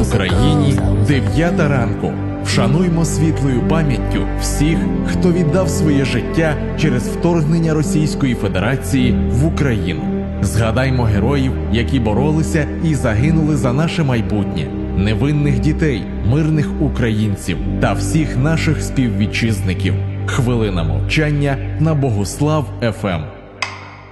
Україні 9 ранку. Вшануймо світлою пам'яттю всіх, хто віддав своє життя через вторгнення Російської Федерації в Україну. Згадаймо героїв, які боролися і загинули за наше майбутнє, невинних дітей, мирних українців та всіх наших співвітчизників. Хвилина мовчання на Богослав ФМ.